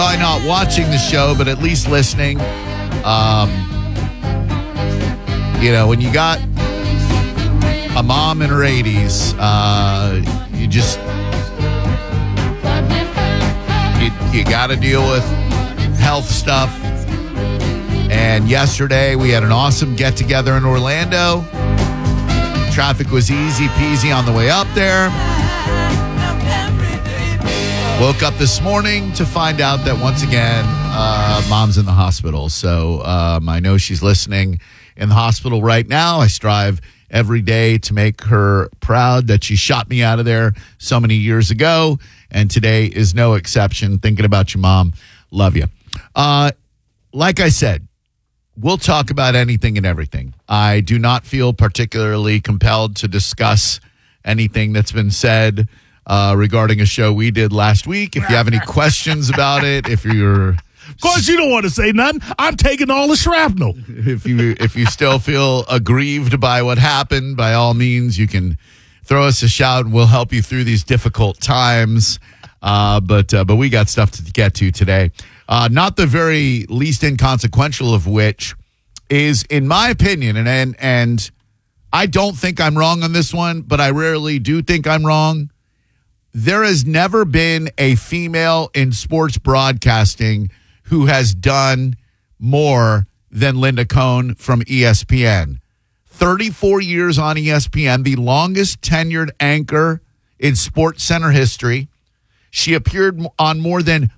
probably not watching the show, but at least listening. When you got a mom in her 80s, you got to deal with health stuff. And yesterday we had an awesome get-together in Orlando. Traffic was easy peasy on the way up there. Woke up this morning to find out that once again, mom's in the hospital. So I know she's listening in the hospital right now. I strive every day to make her proud that she shot me out of there so many years ago. And today is no exception. Thinking about your mom. Love you. Like I said, we'll talk about anything and everything. I do not feel particularly compelled to discuss anything that's been said regarding a show we did last week. If you have any questions about it, if you're... Of course you don't want to say nothing. I'm taking all the shrapnel. If you still feel aggrieved by what happened, by all means, you can throw us a shout and we'll help you through these difficult times. But we got stuff to get to today. Not the very least inconsequential of which is, in my opinion, and I don't think I'm wrong on this one, but I rarely do think I'm wrong. There has never been a female in sports broadcasting who has done more than Linda Cohn from ESPN. 34 years on ESPN, the longest tenured anchor in SportsCenter history. She appeared on more than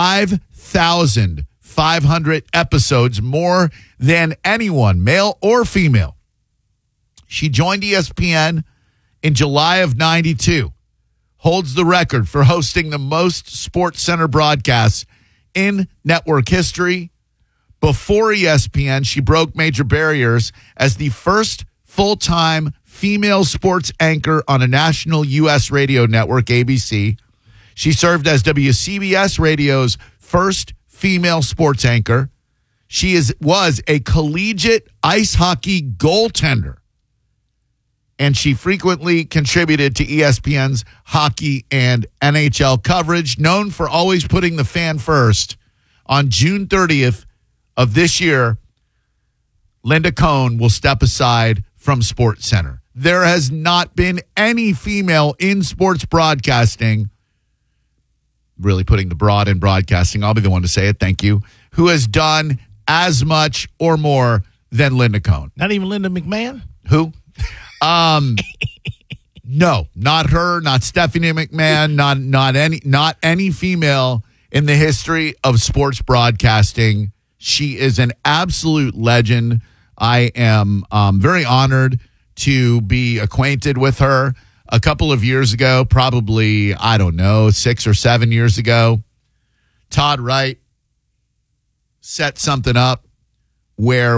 5,500 episodes, more than anyone, male or female. She joined ESPN in July of 92. Holds the record for hosting the most SportsCenter broadcasts in network history. Before ESPN, she broke major barriers as the first full-time female sports anchor on a national U.S. radio network, ABC. She served as WCBS Radio's first female sports anchor. She was a collegiate ice hockey goaltender, and she frequently contributed to ESPN's hockey and NHL coverage, known for always putting the fan first. On June 30th of this year, Linda Cohn will step aside from SportsCenter. There has not been any female in sports broadcasting, really putting the broad in broadcasting, I'll be the one to say it, thank you, who has done as much or more than Linda Cohn. Not even Linda McMahon? Who? No, not her, not Stephanie McMahon, not any female in the history of sports broadcasting. She is an absolute legend. I am very honored to be acquainted with her. A couple of years ago, probably, 6 or 7 years ago, Todd Wright set something up where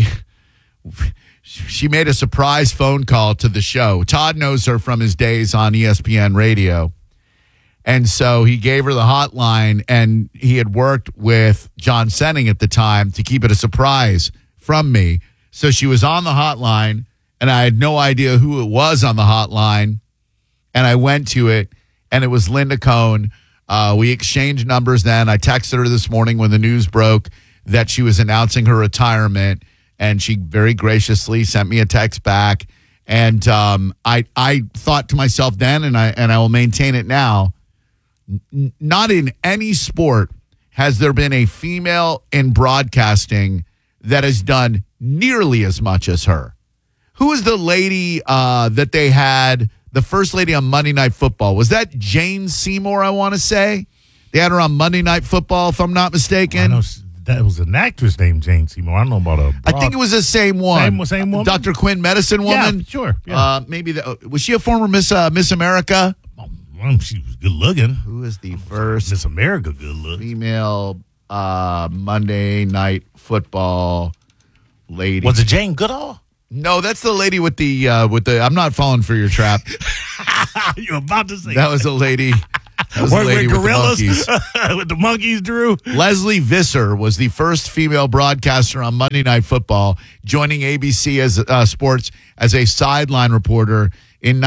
she made a surprise phone call to the show. Todd knows her from his days on ESPN radio. And so he gave her the hotline, and he had worked with John Senning at the time to keep it a surprise from me. So she was on the hotline, and I had no idea who it was on the hotline. And I went to it, and it was Linda Cohn. We exchanged numbers then. I texted her this morning when the news broke that she was announcing her retirement, and she very graciously sent me a text back. And I thought to myself then, and I will maintain it now, not in any sport has there been a female in broadcasting that has done nearly as much as her. Who was the lady that they had, the first lady on Monday Night Football? Was that Jane Seymour, I want to say? They had her on Monday Night Football, if I'm not mistaken. I know that was an actress named Jane Seymour. I don't know about her. I think it was the same one. Same woman? Dr. Quinn, medicine woman? Yeah, sure. Yeah. Maybe was she a former Miss America? She was good looking. Who is the first Miss America good looking female Monday Night Football lady? Was it Jane Goodall? No, that's the lady with the I'm not falling for your trap. You're about to say that was a lady. That was the lady with gorillas, the monkeys. with the monkeys, Drew. Leslie Visser was the first female broadcaster on Monday Night Football, joining ABC as Sports as a sideline reporter in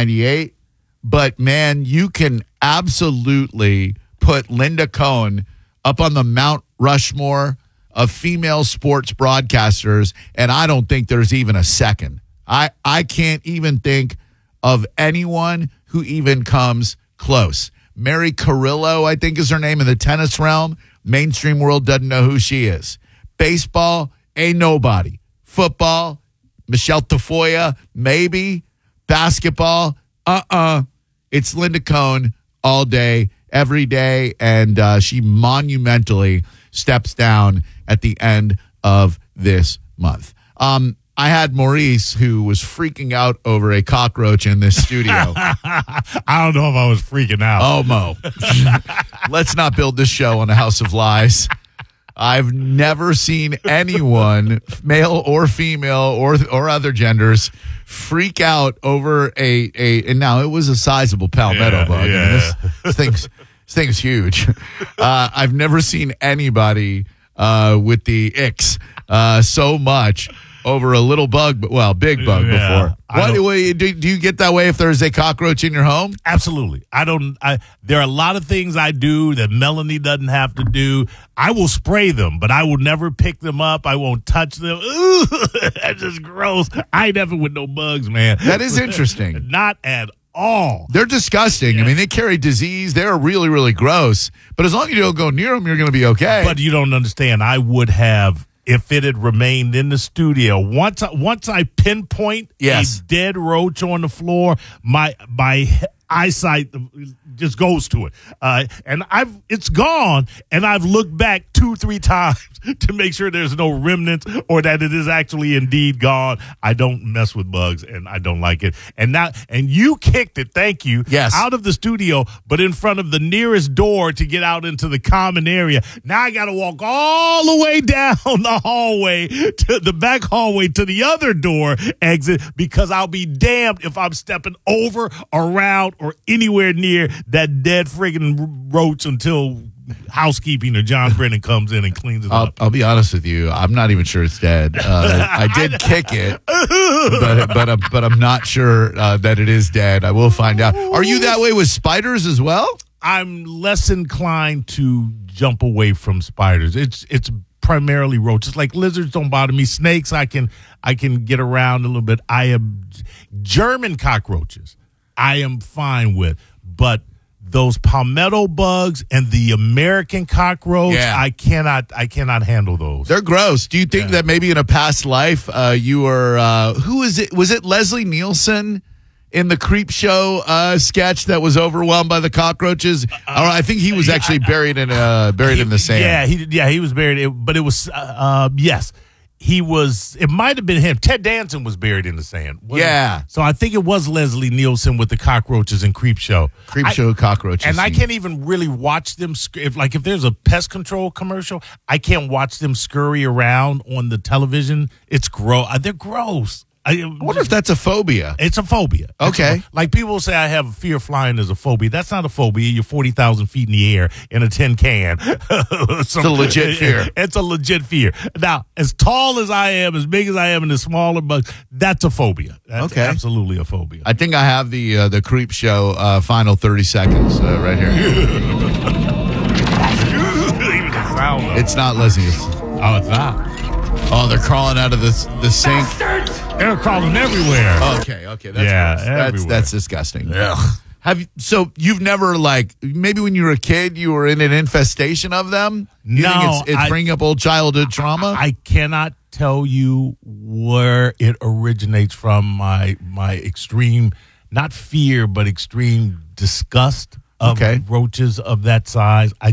1998. But, man, you can absolutely put Linda Cohn up on the Mount Rushmore of female sports broadcasters, and I don't think there's even a second. I can't even think of anyone who even comes close. Mary Carrillo, I think is her name in the tennis realm. Mainstream world doesn't know who she is. Baseball, ain't nobody. Football, Michelle Tafoya, maybe. Basketball, It's Linda Cohn all day, every day, and she monumentally steps down at the end of this month. I had Maurice, who was freaking out over a cockroach in this studio. I don't know if I was freaking out. Oh, Mo. Let's not build this show on a house of lies. I've never seen anyone, male or female or other genders, freak out over and now it was a sizable palmetto bug. Yeah. I mean, this thing's huge. I've never seen anybody with the icks so much over a little bug, big bug before. Do you get that way if there's a cockroach in your home? Absolutely. There are a lot of things I do that Melanie doesn't have to do. I will spray them, but I will never pick them up. I won't touch them. Ooh, that's just gross. I ain't never with no bugs, man. That is interesting. Not at all. They're disgusting. Yeah. I mean, they carry disease. They're really, really gross. But as long as you don't go near them, you're going to be okay. But you don't understand. I would have, if it had remained in the studio, once I pinpoint a dead roach on the floor, my eyesight just goes to it, and it's gone. And I've looked back 2-3 times to make sure there's no remnants or that it is actually indeed gone. I don't mess with bugs, and I don't like it. And you kicked it, thank you, out of the studio, but in front of the nearest door to get out into the common area. Now I got to walk all the way down the hallway to the back hallway to the other door exit, because I'll be damned if I'm stepping over, around, or anywhere near that dead friggin' roach until housekeeping or John Brennan comes in and cleans it up. I'll be honest with you. I'm not even sure it's dead. I did kick it, but I'm not sure that it is dead. I will find out. Are you that way with spiders as well? I'm less inclined to jump away from spiders. It's primarily roaches. Like lizards don't bother me. Snakes I can get around a little bit. I am German cockroaches I am fine with, but those palmetto bugs and the American cockroach, I cannot handle those. They're gross. Do you think that maybe in a past life you were who is it? Was it Leslie Nielsen in the Creep Show sketch that was overwhelmed by the cockroaches? Or I think he was actually buried in the sand. He was buried, but it was yes. He was, it might have been him. Ted Danson was buried in the sand. So I think it was Leslie Nielsen with the cockroaches in Creep Show. Show cockroaches. And I can't even really watch them. If there's a pest control commercial, I can't watch them scurry around on the television. It's gross. They're gross. I wonder if that's a phobia. It's a phobia. Okay. Like people say I have a fear of flying as a phobia. That's not a phobia. You're 40,000 feet in the air in a tin can. It's a legit fear. It's a legit fear. Now, as tall as I am, as big as I am, and the smaller bugs, that's a phobia. That's absolutely a phobia. I think I have the Creep Show final 30 seconds right here. Even the sound. It's not Leslie's. Oh, it's not. Oh, they're crawling out of the sink. They're crawling everywhere. Okay, that's disgusting. Ugh. You've never, like, maybe when you were a kid you were in an infestation of them? You think it's bringing up old childhood trauma? I cannot tell you where it originates from. My extreme, not fear, but extreme disgust of roaches of that size. I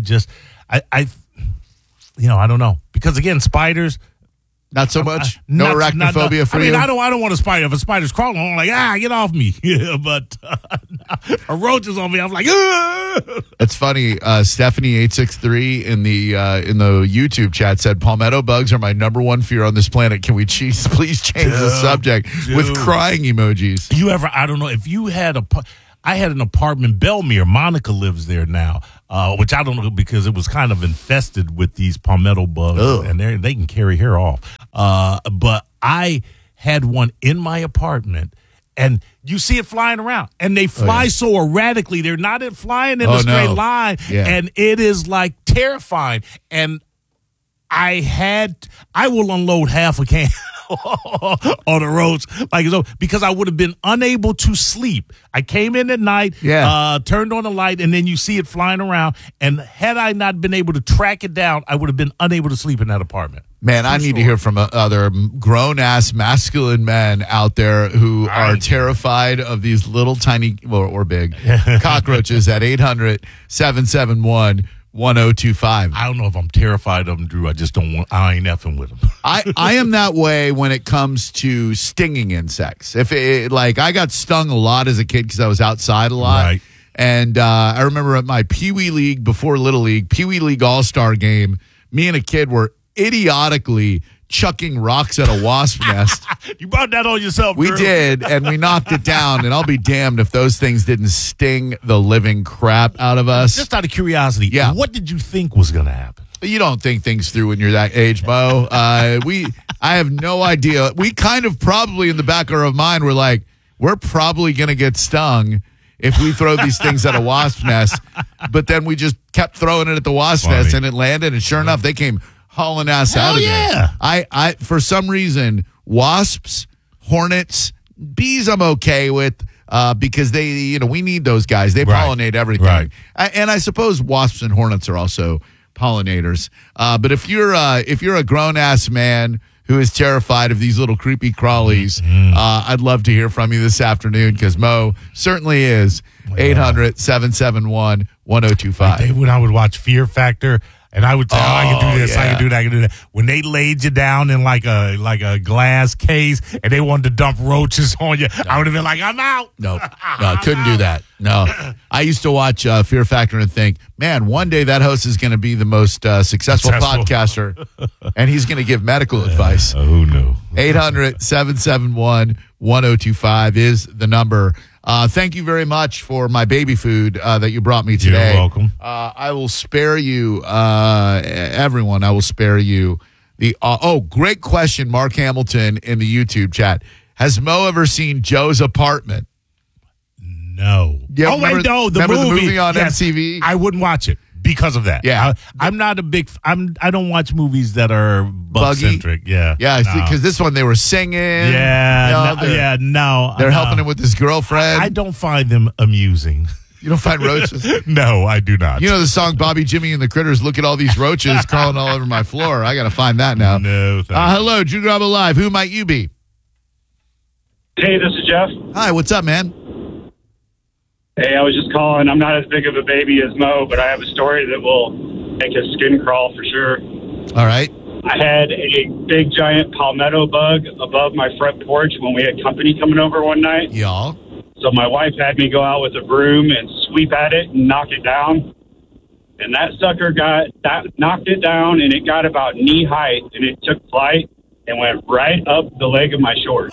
don't know, because again, spiders. Not so much? No arachnophobia for you? I don't want a spider. If a spider's crawling, I'm like, get off me. But a roach is on me, I'm like, It's funny. Stephanie863 in the YouTube chat said, Palmetto bugs are my number one fear on this planet. Can we please change the subject with crying emojis? I don't know, if you had I had an apartment, Belmere. Monica lives there now, which I don't know, because it was kind of infested with these palmetto bugs, and they can carry hair off. But I had one in my apartment, and you see it flying around, and they fly so erratically. They're not flying in a straight line, and it is like terrifying. And I will unload half a can on the roads because I would have been unable to sleep. I came in at night, turned on the light, and then you see it flying around. And had I not been able to track it down, I would have been unable to sleep in that apartment. Man, I need to hear from other grown-ass masculine men out there who are terrified of these little tiny or big cockroaches at 800-771-1025. I don't know if I'm terrified of them, Drew. I just don't want. I ain't effing with them. I am that way when it comes to stinging insects. I got stung a lot as a kid because I was outside a lot. Right. And I remember at my Pee Wee League before Little League, Pee Wee League All-Star game, me and a kid were idiotically chucking rocks at a wasp nest. You brought that on yourself, Drew. We did, and we knocked it down, and I'll be damned if those things didn't sting the living crap out of us. Just out of curiosity, what did you think was going to happen? You don't think things through when you're that age, Mo. I have no idea. We kind of probably in the back of our mind were like, we're probably going to get stung if we throw these things at a wasp nest. But then we just kept throwing it at the wasp nest, and it landed, and sure enough, they came hauling ass out of there. I for some reason, wasps, hornets, bees I'm okay with because they, we need those guys. They pollinate everything. Right. And I suppose wasps and hornets are also pollinators. But if you're a grown-ass man who is terrified of these little creepy crawlies, I'd love to hear from you this afternoon because Mo certainly is. 800-771-1025. When I would watch Fear Factor, and I would say, I can do this, I can do that, I can do that. When they laid you down in like a glass case and they wanted to dump roaches on you, I would have been like, I'm out. No, couldn't do that. No. I used to watch Fear Factor and think, man, one day that host is going to be the most successful podcaster, and he's going to give medical advice. Who knew? 800-771-1025 is the number. Thank you very much for my baby food that you brought me today. You're welcome. I will spare you, everyone, I will spare you the... great question, Mark Hamilton in the YouTube chat. Has Mo ever seen Joe's Apartment? No. Yeah, no, the movie on MTV? I wouldn't watch it because of that. Yeah. I'm not a big... I don't watch movies that are bug-centric. Yeah. Yeah, because this one they were singing. Yeah. No. They're helping him with his girlfriend. I don't find them amusing. You don't find roaches? No, I do not. You know the song Bobby, Jimmy, and the Critters, look at all these roaches crawling all over my floor. I got to find that now. No, hello, Drew Garabo Live. Who might you be? Hey, this is Jeff. Hi, what's up, man? Hey, I was just calling. I'm not as big of a baby as Mo, but I have a story that will make his skin crawl for sure. All right. I had a big, giant palmetto bug above my front porch when we had company coming over one night. Y'all. So my wife had me go out with a broom and sweep at it and knock it down. And that sucker knocked it down, and it got about knee height, and it took flight and went right up the leg of my shorts.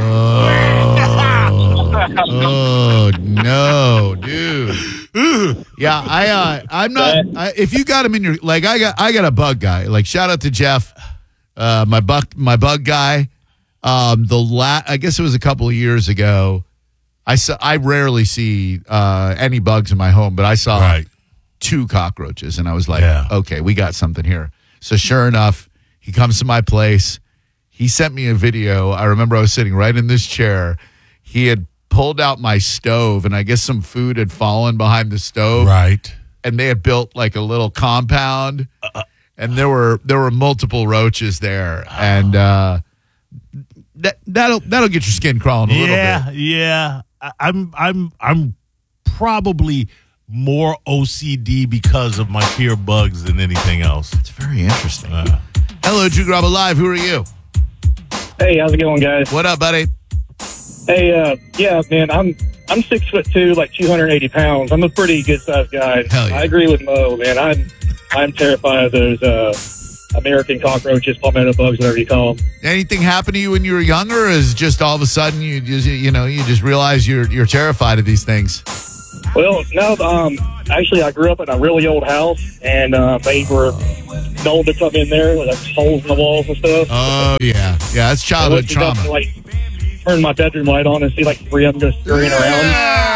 Oh no, dude. Yeah, I'm not. If you got him in your I got a bug guy. Like, shout out to Jeff, my bug guy. I guess it was a couple of years ago. I rarely see any bugs in my home, but I saw 2 cockroaches, and I was like, okay, we got something here. So sure enough, he comes to my place. He sent me a video. I remember I was sitting right in this chair. He had pulled out my stove, and I guess some food had fallen behind the stove. Right. And they had built like a little compound, and there were multiple roaches there, and that'll get your skin crawling a little bit. Yeah. I'm probably more OCD because of my fear of bugs than anything else. It's very interesting. Hello, Drew Garabo Live. Who are you? Hey, how's it going, guys? What up, buddy? Hey, man, I'm 6'2", like 280 pounds. I'm a pretty good sized guy. Hell yeah. I agree with Mo, man. I'm terrified of those American cockroaches, palmetto bugs, whatever you call them. Anything happened to you when you were younger, or is just all of a sudden you just realize you're terrified of these things? Well, no, actually, I grew up in a really old house, and they were known to come in there with holes in the walls and stuff. Oh, yeah. Yeah, that's childhood trauma. Turn my bedroom light on and see like 3 of them just scurrying around.